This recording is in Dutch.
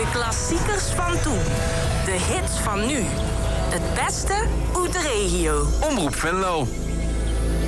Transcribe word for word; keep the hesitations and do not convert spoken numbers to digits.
Klassiekers van toen. De hits van nu. Het beste uit de regio. Omroep Venlo.